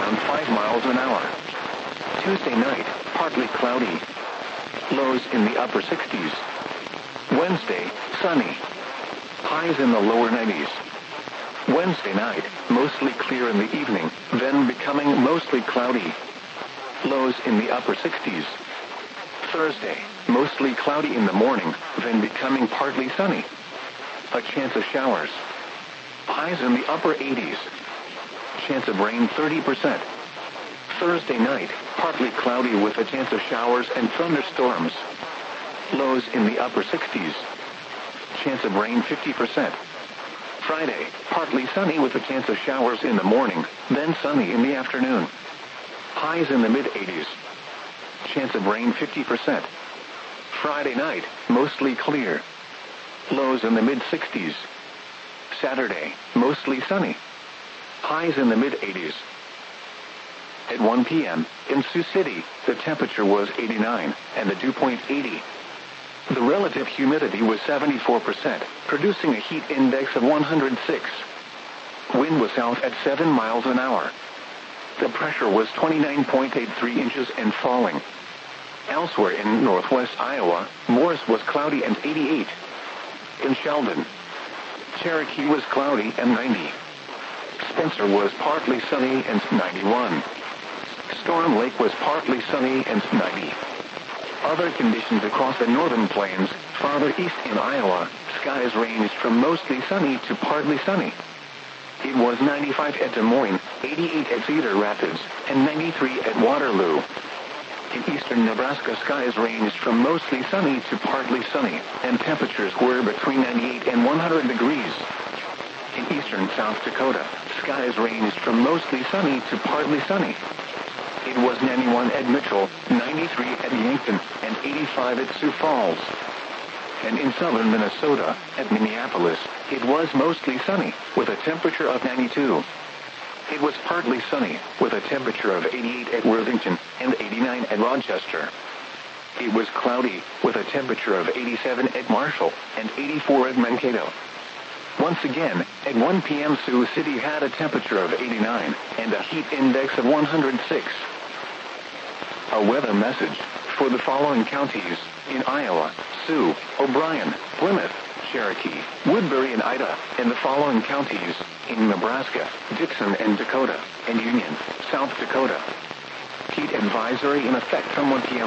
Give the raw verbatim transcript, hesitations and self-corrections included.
around five miles an hour. Tuesday night, partly cloudy. Lows in the upper sixties. Wednesday, sunny. Highs in the lower nineties. Wednesday night, mostly clear in the evening, then becoming mostly cloudy. Lows in the upper sixties. Thursday, mostly cloudy in the morning, then becoming partly sunny. A chance of showers. Highs in the upper eighties. Chance of rain thirty percent. Thursday night, partly cloudy with a chance of showers and thunderstorms. Lows in the upper sixties. Chance of rain fifty percent. Friday, partly sunny with a chance of showers in the morning, then sunny in the afternoon. Highs in the mid-eighties. Chance of rain fifty percent. Friday night, mostly clear. Lows in the mid-sixties. Saturday, mostly sunny. Highs in the mid-eighties. At one p.m., in Sioux City, the temperature was eighty-nine, and the dew point eighty. The relative humidity was seventy-four percent, producing a heat index of one hundred six. Wind was south at seven miles an hour. The pressure was twenty-nine point eight three inches and falling. Elsewhere in northwest Iowa, Morris was cloudy and eighty-eight. In Sheldon, Cherokee was cloudy and ninety. Spencer was partly sunny and ninety-one. Storm Lake was partly sunny and ninety. Other conditions across the northern plains, farther east in Iowa, skies ranged from mostly sunny to partly sunny. It was ninety-five at Des Moines, eighty-eight at Cedar Rapids, and ninety-three at Waterloo. In eastern Nebraska, skies ranged from mostly sunny to partly sunny, and temperatures were between ninety-eight and one hundred degrees. In eastern South Dakota, skies ranged from mostly sunny to partly sunny. It was ninety-one at Mitchell, ninety-three at Yankton, and eighty-five at Sioux Falls. And in southern Minnesota, at Minneapolis, it was mostly sunny, with a temperature of ninety-two. It was partly sunny, with a temperature of eighty-eight at Worthington and eighty-nine at Rochester. It was cloudy, with a temperature of eighty-seven at Marshall and eighty-four at Mankato. Once again, at one p.m. Sioux City had a temperature of eighty-nine and a heat index of one hundred six. A weather message for the following counties in Iowa: Sioux, O'Brien, Plymouth, Cherokee, Woodbury and Ida, and the following counties in Nebraska: Dixon and Dakota, and Union, South Dakota. Heat advisory in effect from one p.m.